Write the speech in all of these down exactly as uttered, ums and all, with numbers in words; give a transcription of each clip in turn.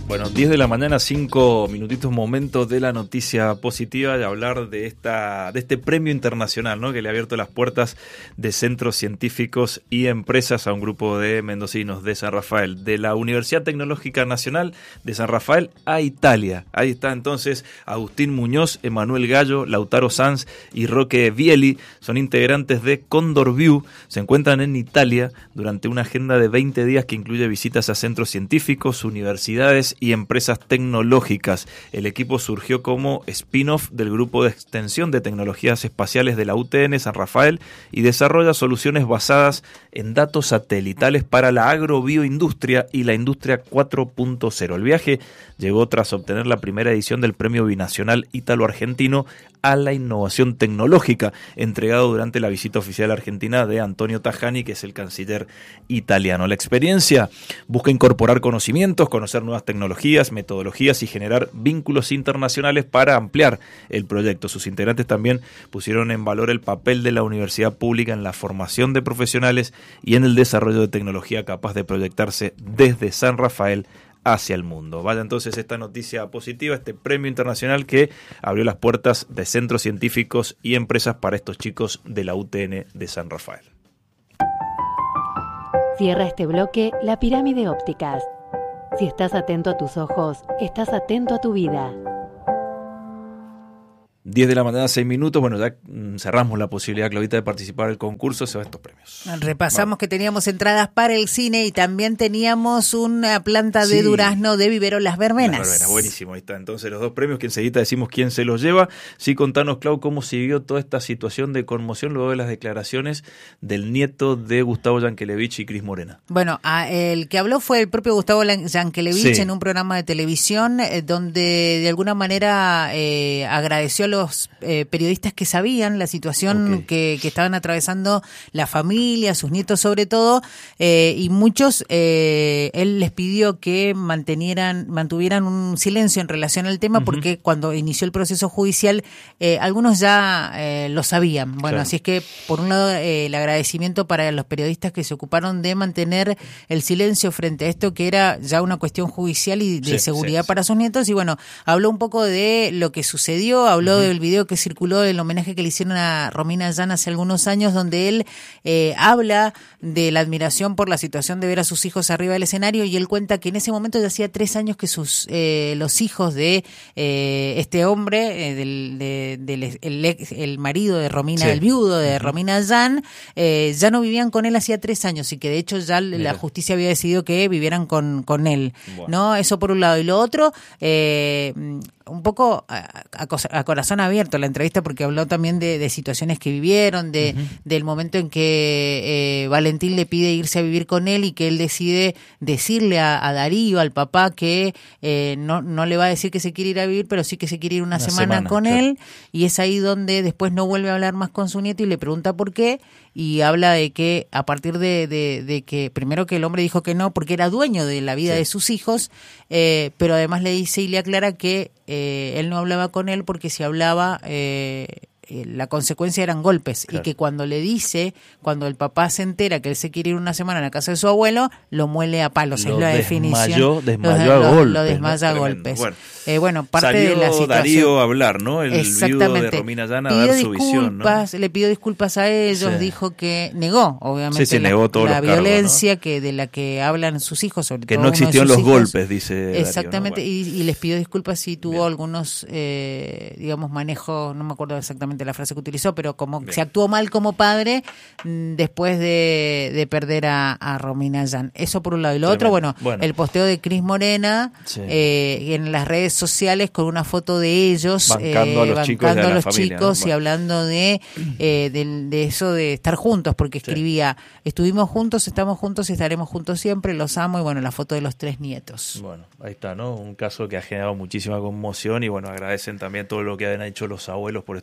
Bueno, diez de la mañana, cinco minutitos, momento de la noticia positiva, de hablar de esta de este premio internacional, ¿no?, que le ha abierto las puertas de centros científicos y empresas a un grupo de mendocinos de San Rafael, de la Universidad Tecnológica Nacional de San Rafael a Italia. Ahí está entonces Agustín Muñoz, Emanuel Gallo, Lautaro Sanz y Roque Vieli, son integrantes de Condor View, se encuentran en Italia durante una agenda de veinte días que incluye visitas a centros científicos, universidades y empresas tecnológicas. El equipo surgió como spin-off del grupo de extensión de tecnologías espaciales de la U T N San Rafael y desarrolla soluciones basadas en datos satelitales para la agrobioindustria y la industria cuatro punto cero. El viaje llegó tras obtener la primera edición del Premio Binacional Ítalo-Argentino a la Innovación Tecnológica, entregado durante la visita oficial a Argentina de Antonio Tajani, que es el canciller italiano. La experiencia busca incorporar conocimientos, conocer nuevas tecnologías, metodologías y generar vínculos internacionales para ampliar el proyecto. Sus integrantes también pusieron en valor el papel de la universidad pública en la formación de profesionales y en el desarrollo de tecnología capaz de proyectarse desde San Rafael hacia el mundo. Vaya entonces esta noticia positiva, este premio internacional que abrió las puertas de centros científicos y empresas para estos chicos de la U T N de San Rafael. Cierra este bloque la pirámide ópticas. Si estás atento a tus ojos, estás atento a tu vida. diez de la mañana, seis minutos. Bueno, ya cerramos la posibilidad, Claudita, de participar del concurso. Se van estos premios. Repasamos Vamos. que teníamos entradas para el cine y también teníamos una planta de Sí. durazno de Vivero Las Verbenas. Las Verbenas, buenísimo. Ahí está. Entonces, los dos premios que enseguida decimos quién se los lleva. Sí, contanos, Clau, cómo siguió toda esta situación de conmoción luego de las declaraciones del nieto de Gustavo Yankelevich y Cris Morena. Bueno, a, el que habló fue el propio Gustavo Yankelevich Sí. en un programa de televisión eh, donde de alguna manera eh, agradeció a los eh, periodistas que sabían la situación Okay. que, que estaban atravesando la familia, sus nietos sobre todo, eh, y muchos, eh, él les pidió que mantenieran, mantuvieran un silencio en relación al tema, uh-huh. porque cuando inició el proceso judicial, eh, algunos ya eh, lo sabían. Bueno, claro. Así es que, por un lado, eh, el agradecimiento para los periodistas que se ocuparon de mantener el silencio frente a esto, que era ya una cuestión judicial y de sí, seguridad sí, para sí. sus nietos. Y bueno, habló un poco de lo que sucedió, habló uh-huh. del video que circuló, el homenaje que le hicieron a Romina Yan hace algunos años, donde él eh, habla de la admiración por la situación de ver a sus hijos arriba del escenario, y él cuenta que en ese momento ya hacía tres años que sus eh, los hijos de eh, este hombre, eh, del, de, del el, ex, el marido de Romina, sí. el viudo de uh-huh. Romina Yan, eh, ya no vivían con él hacía tres años y que de hecho ya Mira. la justicia había decidido que vivieran con, con él. Bueno. ¿No? Eso por un lado. Y lo otro, eh, un poco a, a, a corazón abierto la entrevista, porque habló también de, de situaciones que vivieron, de uh-huh. del momento en que eh, Valentín le pide irse a vivir con él y que él decide decirle a, a Darío, al papá, que eh, no, no le va a decir que se quiere ir a vivir, pero sí que se quiere ir una, una semana, semana con claro. él, y es ahí donde después no vuelve a hablar más con su nieto y le pregunta por qué, y habla de que a partir de, de, de que primero que el hombre dijo que no porque era dueño de la vida sí. de sus hijos, eh, pero además le dice y le aclara que eh, él no hablaba con él porque si hablaba eh, la consecuencia eran golpes, claro. y que cuando le dice, cuando el papá se entera que él se quiere ir una semana a la casa de su abuelo, lo muele a palos, lo es la definición. definición. Desmayó lo, a lo, golpes. Lo desmaya a ¿no? golpes. Bueno, eh, bueno parte salió de la situación. Darío a hablar, ¿no? El viudo de Romina Yan a pidió dar su visión, ¿no? Le pidió disculpas a ellos, sí. dijo que negó, obviamente, sí, sí, la, negó todos la los violencia cargos, ¿no? que de la que hablan sus hijos, sobre que todo no existieron los hijos. golpes, dice Exactamente, Darío, ¿no? Bueno. y, y les pidió disculpas si tuvo Bien. algunos, eh, digamos, manejos, no me acuerdo exactamente la frase que utilizó, pero como Bien. se actuó mal como padre después de, de perder a, a Romina Yan. Eso por un lado. Y lo Tremendo. otro, bueno, bueno, el posteo de Cris Morena sí. eh, en las redes sociales con una foto de ellos bancando eh, a los chicos, bancando de a los la familia, chicos ¿no? y bueno. hablando de, eh, de, de eso de estar juntos, porque escribía, sí. estuvimos juntos, estamos juntos y estaremos juntos siempre, los amo, y bueno, la foto de los tres nietos. Bueno, ahí está, ¿no? Un caso que ha generado muchísima conmoción y bueno, agradecen también todo lo que han hecho los abuelos por estos chicos. Y la ¿no?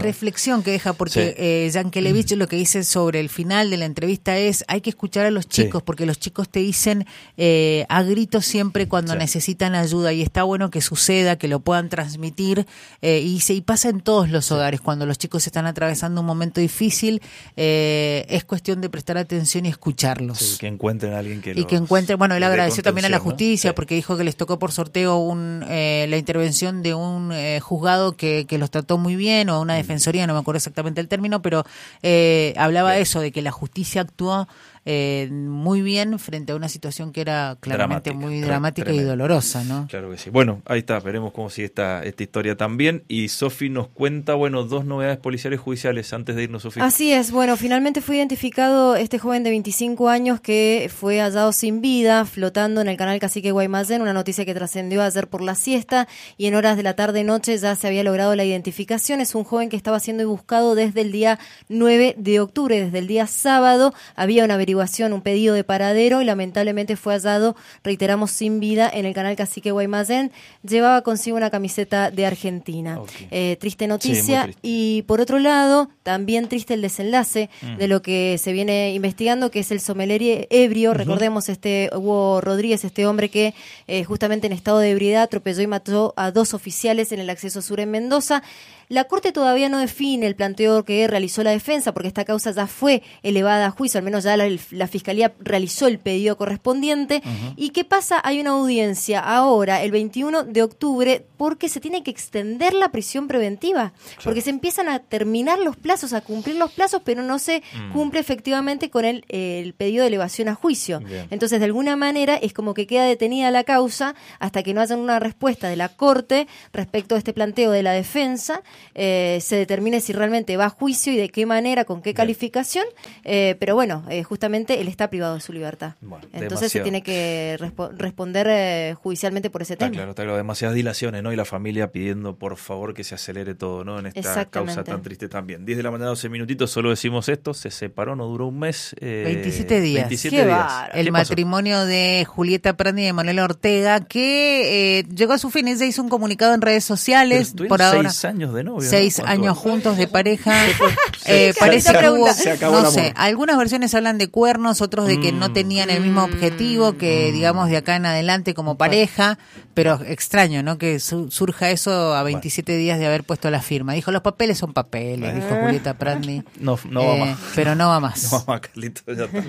reflexión que deja, porque sí. eh, Yankelevich mm. lo que dice sobre el final de la entrevista es, hay que escuchar a los chicos, sí. porque los chicos te dicen eh, a gritos siempre cuando sí. necesitan ayuda, y está bueno que suceda, que lo puedan transmitir, eh, y, se, y pasa en todos los sí. hogares, cuando los chicos están atravesando un momento difícil, eh, es cuestión de prestar atención y escucharlos. Sí, que encuentren a alguien que Y que encuentren, bueno, él agradeció también a la justicia, ¿no? sí. porque dijo que les tocó por sorteo un eh, la intervención de un eh, juzgado que, que los trató muy bien, o una defensoría, no me acuerdo exactamente el término, pero eh, hablaba de eso, de que la justicia actuó eh, muy bien frente a una situación que era claramente dramática, muy dramática tremendo. y dolorosa, ¿no? Claro que sí. Bueno, ahí está, veremos cómo sigue esta, esta historia también. Y Sofi nos cuenta, bueno, dos novedades policiales judiciales antes de irnos, Sofi. Así es, bueno, finalmente fue identificado este joven de veinticinco años que fue hallado sin vida, flotando en el canal Cacique Guaymallén, una noticia que trascendió ayer por la siesta, y en horas de la tarde-noche ya se había logrado la identificación. Es un joven que estaba siendo buscado desde el día nueve de octubre, desde el día sábado. Había una averiguación, un pedido de paradero, y lamentablemente fue hallado, reiteramos, sin vida en el canal Cacique Guaymallén. Llevaba consigo una camiseta de Argentina. Okay. Eh, triste noticia. Sí, triste. Y por otro lado, también triste el desenlace mm. de lo que se viene investigando, que es el sommelier ebrio. Uh-huh. Recordemos, este Hugo Rodríguez, este hombre que eh, justamente en estado de ebriedad atropelló y mató a dos oficiales en el acceso sur en Mendoza. La Corte todavía no define el planteo que realizó la defensa, porque esta causa ya fue elevada a juicio, al menos ya la, la Fiscalía realizó el pedido correspondiente. Uh-huh. ¿Y qué pasa? Hay una audiencia ahora, el veintiuno de octubre, porque se tiene que extender la prisión preventiva, sí. porque se empiezan a terminar los plazos, a cumplir los plazos, pero no se mm. cumple efectivamente con el, el pedido de elevación a juicio. Bien. Entonces, de alguna manera, es como que queda detenida la causa hasta que no haya una respuesta de la Corte respecto a este planteo de la defensa. Eh, se determine si realmente va a juicio y de qué manera, con qué calificación, eh, pero bueno, eh, justamente él está privado de su libertad. Bueno, entonces demasiado. Se tiene que respo- responder eh, judicialmente por ese está tema. Claro, está claro, demasiadas dilaciones, ¿no? Y la familia pidiendo por favor que se acelere todo, ¿no? En esta causa tan triste también. diez de la mañana, doce minutitos, solo decimos esto, se separó, no duró un mes. Eh, veintisiete días. veintisiete qué días. El matrimonio pasó? de Julieta Prandi y de Manuel Ortega, que eh, llegó a su fin. Ella hizo un comunicado en redes sociales. Por seis ahora. Seis años de novio. Seis ¿no? años juntos de pareja. eh, parece que hubo, no sé, algunas versiones hablan de cuernos, otros de que mm. no tenían el mismo objetivo que, mm. digamos, de acá en adelante como pareja, pero extraño, ¿no? Que su, surja eso a veintisiete bueno. días de haber puesto la firma. Dijo, los papeles son papeles, eh. dijo Julieta Prandi. No, no eh, va más. Pero no va más. No va más, Carlito, ya está.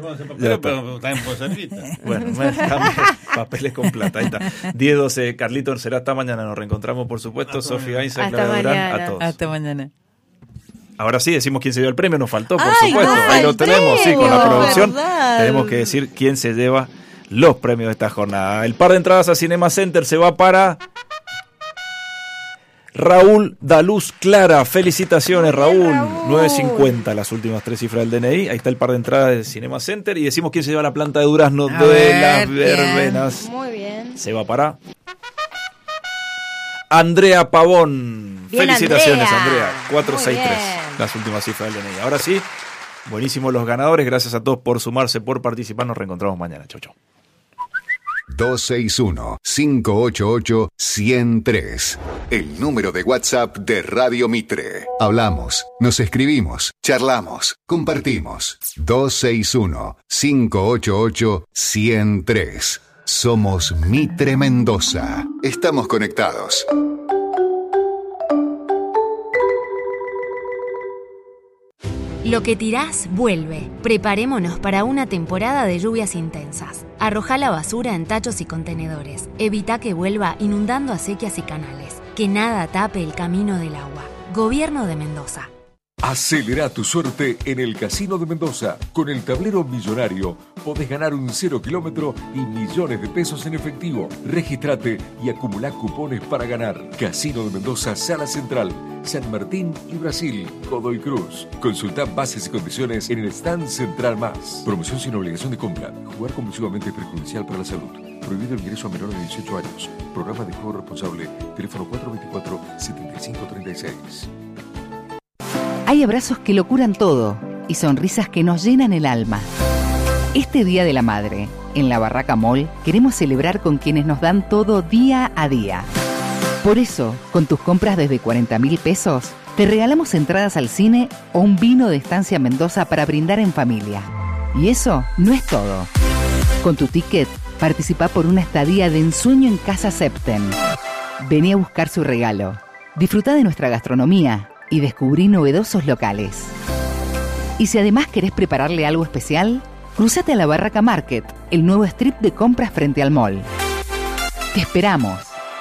ya está. Pero también por servita. Bueno, papeles con plata, ahí está. diez doce, Carlito, será hasta mañana. Nos reencontramos, por supuesto. Sofía Gainza, Clara Durán, a todos. Hasta mañana. Ahora sí, decimos quién se dio el premio, nos faltó, por Ay, supuesto. no, Ahí lo tenemos, sí, con la producción. ¿Verdad? Tenemos que decir quién se lleva los premios de esta jornada. El par de entradas a Cinema Center se va para Raúl Daluz Clara. Felicitaciones, Raúl. Raúl. nueve cincuenta, las últimas tres cifras del D N I. Ahí está el par de entradas de Cinema Center. Y decimos quién se lleva la planta de durazno a de ver, las verbenas. Muy bien. Se va para Andrea Pavón. Bien, Felicitaciones, Andrea. Andrea. cuatro sesenta y tres, las últimas cifras del D N I. Ahora sí, buenísimos los ganadores. Gracias a todos por sumarse, por participar. Nos reencontramos mañana. Chau, chau. dos seis uno, cinco ocho ocho, uno cero tres. El número de WhatsApp de Radio Mitre. Hablamos, nos escribimos, charlamos, compartimos. dos seis uno, cinco ocho ocho, uno cero tres. Somos Mitre Mendoza. Estamos conectados. Lo que tirás, vuelve. Preparémonos para una temporada de lluvias intensas. Arrojá la basura en tachos y contenedores. Evita que vuelva inundando acequias y canales. Que nada tape el camino del agua. Gobierno de Mendoza. Acelera tu suerte en el Casino de Mendoza. Con el tablero millonario podés ganar un cero kilómetro y millones de pesos en efectivo. Regístrate y acumulá cupones para ganar. Casino de Mendoza, Sala Central, San Martín y Brasil, Godoy Cruz. Consultá bases y condiciones en el stand Central Más. Promoción sin obligación de compra. Jugar compulsivamente es perjudicial para la salud. Prohibido el ingreso a menores de dieciocho años. Programa de juego responsable. Teléfono cuatro dos cuatro, siete cinco tres seis. Hay abrazos que lo curan todo y sonrisas que nos llenan el alma. Este Día de la Madre, en la Barraca Mall, queremos celebrar con quienes nos dan todo día a día. Por eso, con tus compras desde cuarenta mil pesos, te regalamos entradas al cine o un vino de Estancia Mendoza para brindar en familia. Y eso no es todo. Con tu ticket, participa por una estadía de ensueño en Casa Septen. Vení a buscar su regalo. Disfruta de nuestra gastronomía y descubrí novedosos locales. Y si además querés prepararle algo especial, cruzate a la Barraca Market, el nuevo strip de compras frente al mall. Te esperamos.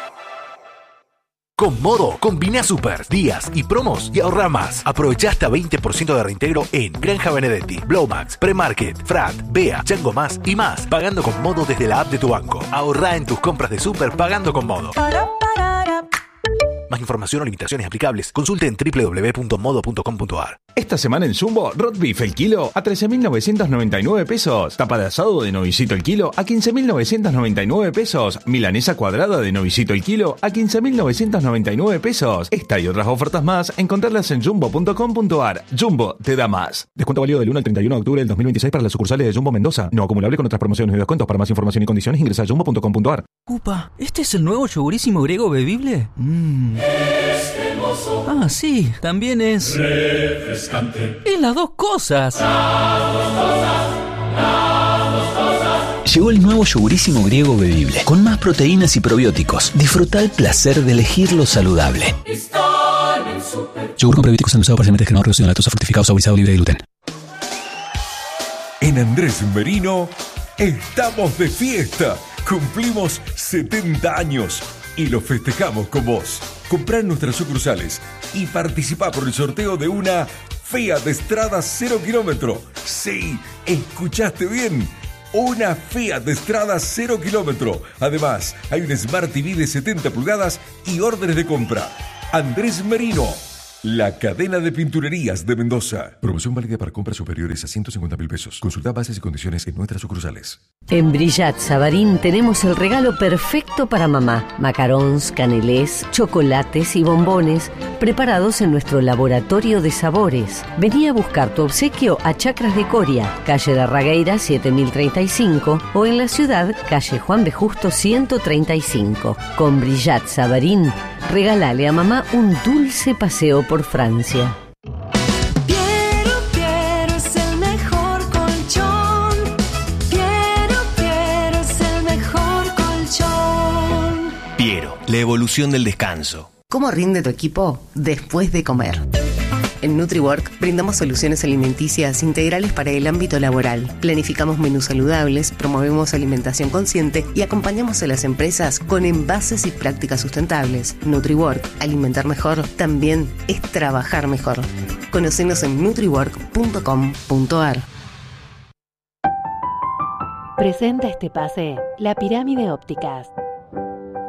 Con Modo, combina super, días y promos y ahorra más. Aprovecha hasta veinte por ciento de reintegro en Granja Benedetti, Blowmax, Premarket, Frat, Bea, Chango Más y más. Pagando con Modo desde la app de tu banco. Ahorra en tus compras de super pagando con Modo. Más información o limitaciones aplicables, consulte en doble u doble u doble u punto modo punto com punto a r. Esta semana en Jumbo, Roast Beef el kilo a trece mil novecientos noventa y nueve pesos. Tapa de asado de novicito el kilo a quince mil novecientos noventa y nueve pesos. Milanesa cuadrada de novicito el kilo a quince mil novecientos noventa y nueve pesos. Esta y otras ofertas más, encontrarlas en jumbo punto com punto a r. Jumbo te da más. Descuento válido del uno al treinta y uno de octubre del dos mil veintiséis para las sucursales de Jumbo Mendoza. No acumulable con otras promociones y descuentos. Para más información y condiciones ingresa a jumbo punto com punto a r. Upa, ¿este es el nuevo yogurísimo griego bebible? Mmm... Ah, sí, también es refrescante. Y las dos cosas. Las dos cosas, las dos cosas. Llegó el nuevo yogurísimo griego bebible, con más proteínas y probióticos. Disfruta el placer de elegir lo saludable. Yogur con probióticos endulzado parcialmente descremado, reducido en lactosa, fructificado, saborizado, libre de gluten. En Andrés Merino estamos de fiesta. Cumplimos setenta años y lo festejamos con vos. Comprá en nuestras sucursales y participá por el sorteo de una Fiat Strada cero kilómetro. Sí, escuchaste bien. Una Fiat Strada cero kilómetro. Además, hay un Smart T V de setenta pulgadas y órdenes de compra. Andrés Merino, la cadena de pinturerías de Mendoza. Promoción válida para compras superiores a ciento cincuenta mil pesos. Consulta bases y condiciones en nuestras sucursales. En Brillat Sabarín tenemos el regalo perfecto para mamá. Macarons, canelés, chocolates y bombones preparados en nuestro laboratorio de sabores. Vení a buscar tu obsequio a Chacras de Coria, calle de Arragueira siete mil treinta y cinco o en la ciudad, calle Juan B. Justo ciento treinta y cinco. Con Brillat Sabarín, regálale a mamá un dulce paseo por Francia. Piero, Piero es el mejor colchón. Piero, Piero es el mejor colchón. Piero, la evolución del descanso. ¿Cómo rinde tu equipo después de comer? En NutriWork brindamos soluciones alimenticias integrales para el ámbito laboral. Planificamos menús saludables, promovemos alimentación consciente y acompañamos a las empresas con envases y prácticas sustentables. NutriWork, alimentar mejor, también es trabajar mejor. Conocenos en nutriwork punto com punto a r. Presenta este pase La Pirámide Ópticas.